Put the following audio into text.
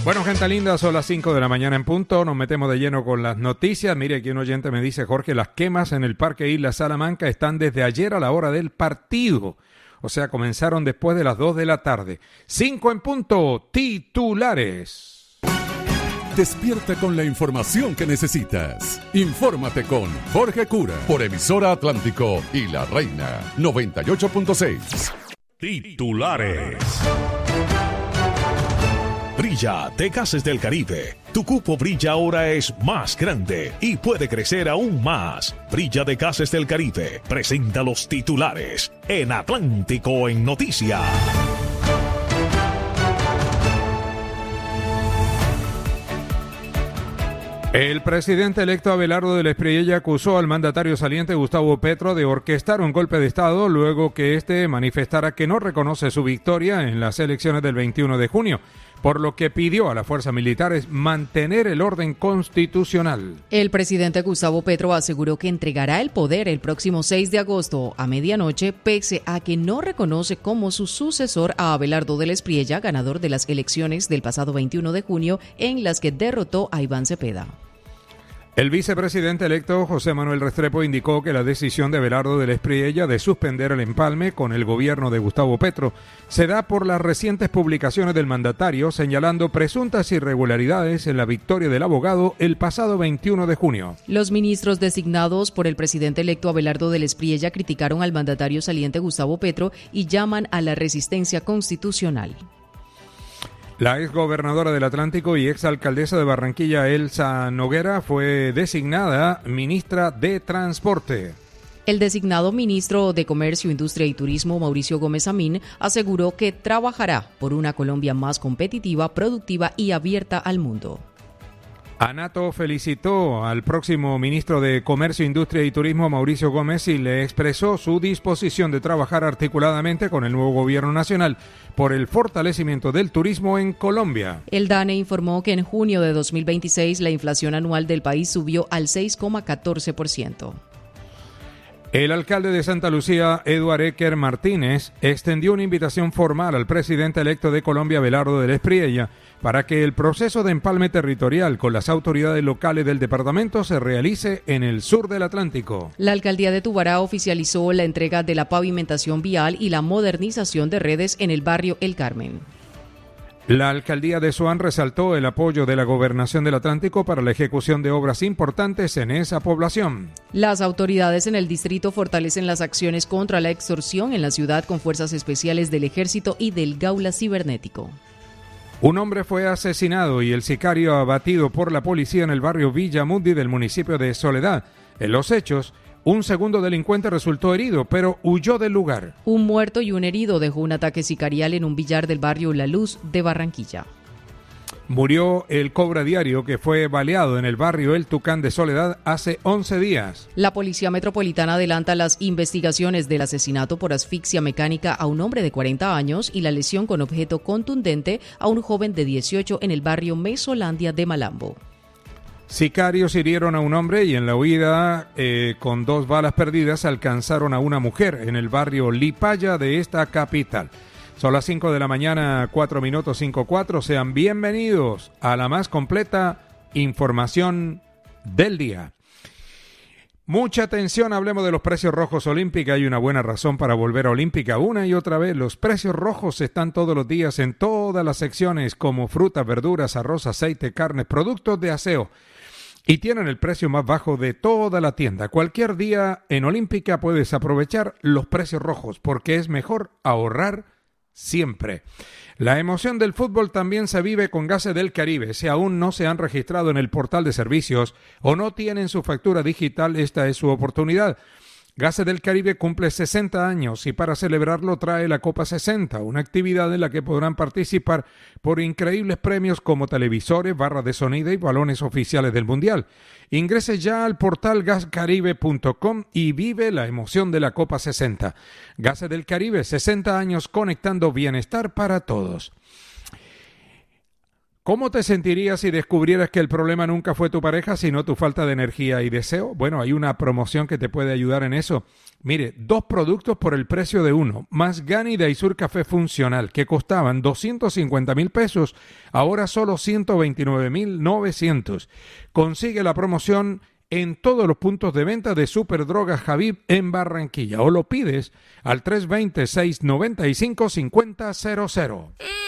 Bueno, gente linda, son las 5 de la mañana en punto, nos metemos de lleno con las noticias. Mire, aquí un oyente me dice, Jorge, las quemas en el Parque Isla Salamanca están desde ayer a la hora del partido. O sea, comenzaron después de las 2 de la tarde. 5 en punto, titulares. Despierta con la información que necesitas. Infórmate con Jorge Cura por Emisora Atlántico y La Reina 98.6. Titulares. Brilla de Gases del Caribe. Tu cupo Brilla ahora es más grande y puede crecer aún más. Brilla de Gases del Caribe presenta los titulares en Atlántico en Noticias. El presidente electo Abelardo del Espriella acusó al mandatario saliente Gustavo Petro de orquestar un golpe de Estado luego que éste manifestara que no reconoce su victoria en las elecciones del 21 de junio, por lo que pidió a las fuerzas militares mantener el orden constitucional. El presidente Gustavo Petro aseguró que entregará el poder el próximo 6 de agosto a medianoche, pese a que no reconoce como su sucesor a Abelardo del Espriella, ganador de las elecciones del pasado 21 de junio, en las que derrotó a Iván Cepeda. El vicepresidente electo José Manuel Restrepo indicó que la decisión de Abelardo del Espriella de suspender el empalme con el gobierno de Gustavo Petro se da por las recientes publicaciones del mandatario señalando presuntas irregularidades en la victoria del abogado el pasado 21 de junio. Los ministros designados por el presidente electo Abelardo del Espriella criticaron al mandatario saliente Gustavo Petro y llaman a la resistencia constitucional. La exgobernadora del Atlántico y exalcaldesa de Barranquilla, Elsa Noguera, fue designada ministra de Transporte. El designado ministro de Comercio, Industria y Turismo, Mauricio Gómez Amín, aseguró que trabajará por una Colombia más competitiva, productiva y abierta al mundo. ANATO felicitó al próximo ministro de Comercio, Industria y Turismo, Mauricio Gómez, y le expresó su disposición de trabajar articuladamente con el nuevo gobierno nacional por el fortalecimiento del turismo en Colombia. El DANE informó que en junio de 2026 la inflación anual del país subió al 6,14%. El alcalde de Santa Lucía, Eduard Ecker Martínez, extendió una invitación formal al presidente electo de Colombia, Abelardo del Espriella, para que el proceso de empalme territorial con las autoridades locales del departamento se realice en el sur del Atlántico. La alcaldía de Tubará oficializó la entrega de la pavimentación vial y la modernización de redes en el barrio El Carmen. La alcaldía de Suán resaltó el apoyo de la Gobernación del Atlántico para la ejecución de obras importantes en esa población. Las autoridades en el distrito fortalecen las acciones contra la extorsión en la ciudad con fuerzas especiales del Ejército y del Gaula Cibernético. Un hombre fue asesinado y el sicario abatido por la policía en el barrio Villa Mundi del municipio de Soledad. En los hechos, un segundo delincuente resultó herido, pero huyó del lugar. Un muerto y un herido dejó un ataque sicarial en un billar del barrio La Luz de Barranquilla. Murió el cobra diario que fue baleado en el barrio El Tucán de Soledad hace 11 días. La Policía Metropolitana adelanta las investigaciones del asesinato por asfixia mecánica a un hombre de 40 años y la lesión con objeto contundente a un joven de 18 en el barrio Mesolandia de Malambo. Sicarios hirieron a un hombre y en la huida, con 2 balas perdidas, alcanzaron a una mujer en el barrio Lipaya de esta capital. Son las 5 de la mañana, 4 minutos, 5:04. Sean bienvenidos a la más completa información del día. Mucha atención, hablemos de los precios rojos Olímpica. Hay una buena razón para volver a Olímpica una y otra vez. Los precios rojos están todos los días en todas las secciones como frutas, verduras, arroz, aceite, carnes, productos de aseo. Y tienen el precio más bajo de toda la tienda. Cualquier día en Olímpica puedes aprovechar los precios rojos porque es mejor ahorrar siempre. La emoción del fútbol también se vive con Gases del Caribe. Si aún no se han registrado en el portal de servicios o no tienen su factura digital, esta es su oportunidad. Gases del Caribe cumple 60 años y para celebrarlo trae la Copa 60, una actividad en la que podrán participar por increíbles premios como televisores, barras de sonido y balones oficiales del Mundial. Ingrese ya al portal gascaribe.com y vive la emoción de la Copa 60. Gases del Caribe, 60 años conectando bienestar para todos. ¿Cómo te sentirías si descubrieras que el problema nunca fue tu pareja, sino tu falta de energía y deseo? Bueno, hay una promoción que te puede ayudar en eso. Mire, 2 productos por el precio de uno. Masgani Daisur Café Funcional, que costaban 250,000 pesos, ahora solo 129,900. Consigue la promoción en todos los puntos de venta de Superdrogas Habib en Barranquilla, o lo pides al 320-695-5000.